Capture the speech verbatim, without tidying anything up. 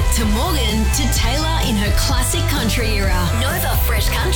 to Morgan to Taylor in her classic country era. Nova Fresh Country.